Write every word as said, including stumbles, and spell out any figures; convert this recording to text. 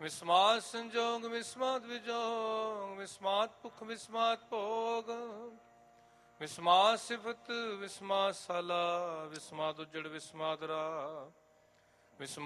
ਵਿਸਮਾਤ ਸੰਜੋਗ ਵਿਸਮਾਤ ਵਿਜੋਗ, ਵਿਸਮਾਤ ਭੁਖ ਵਿਸਮਾਤ ਭੋਗ, ਵਿਸਮਾਤ ਸਿਫਤ ਵਿਸਮਾਤ ਸਾਲਾ, ਵਿਸਮਾਤ ਉਜੜ ਵਿਸਮਾਤ ਰਾ, ਵਿਸਮਾਤ